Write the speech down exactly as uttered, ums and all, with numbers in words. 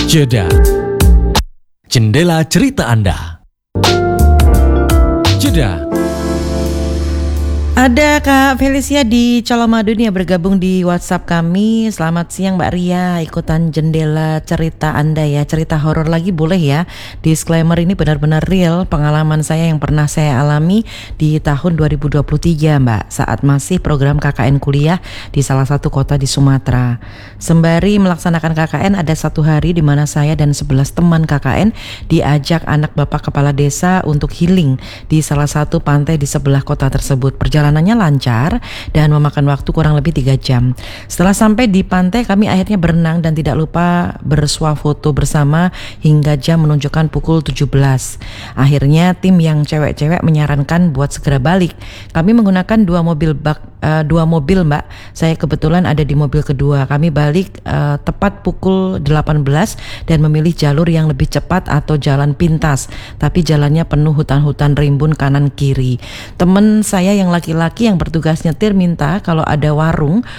Jeda. Jendela cerita Anda. Jeda. Ada Kak Felicia di Colomadu nih bergabung di WhatsApp kami. Selamat siang Mbak Ria, ikutan jendela cerita Anda ya. Cerita horor lagi boleh ya. Disclaimer ini benar-benar real pengalaman saya yang pernah saya alami di tahun dua ribu dua puluh tiga Mbak, saat masih program K K N kuliah di salah satu kota di Sumatera. Sembari melaksanakan K K N, ada satu hari di mana saya dan sebelas teman K K N diajak anak bapak kepala desa untuk healing di salah satu pantai di sebelah kota tersebut. Perjalanan Perjalanannya lancar dan memakan waktu kurang lebih tiga jam. Setelah sampai di pantai, kami akhirnya berenang dan tidak lupa bersuah foto bersama hingga jam menunjukkan pukul tujuh belas. Akhirnya tim yang cewek-cewek menyarankan buat segera balik. Kami menggunakan dua mobil bak uh, dua mobil Mbak. Saya kebetulan ada di mobil kedua. Kami balik uh, tepat pukul delapan belas dan memilih jalur yang lebih cepat atau jalan pintas. Tapi jalannya penuh hutan-hutan rimbun kanan kiri. Temen saya yang laki laki yang bertugas nyetir minta kalau ada warung